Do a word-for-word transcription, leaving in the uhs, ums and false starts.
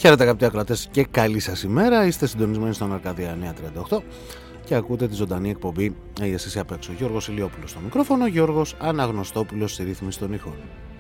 Χαίρετε αγαπητοί ακροατές και καλή σας ημέρα. Είστε συντονισμένοι στον Αρκαδία εννιακόσια τριάντα οκτώ και ακούτε τη ζωντανή εκπομπή «Η Εσύ απ' έξω». Γιώργος Ηλιόπουλος στο μικρόφωνο, Γιώργος Αναγνωστόπουλος στη ρύθμιση των ήχων.